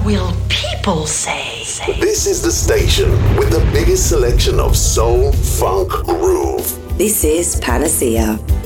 will people say? This is the station with the biggest selection of soul, funk, groove. This is Panacea.